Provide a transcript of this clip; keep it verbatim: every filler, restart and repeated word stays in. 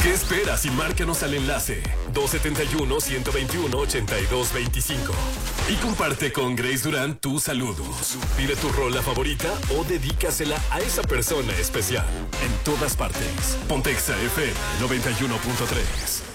¿Qué esperas y márcanos al enlace dos siete uno, uno dos uno, ocho dos dos cinco y comparte con Grace Durán tus saludos? Pide tu rola favorita o dedícasela a esa persona especial. En todas partes. Pontexa F M noventa y uno punto tres.